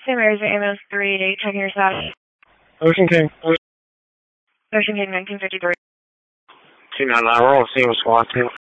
St. Mary's Ambulance 3, 10 years out. Ocean King. Ocean King 1953. 299, roll, see what's going on.